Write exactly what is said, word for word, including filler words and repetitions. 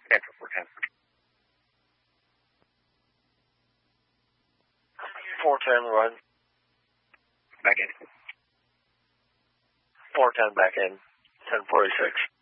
Enter four ten. four ten, run. Back in. four ten, back in. ten forty-six.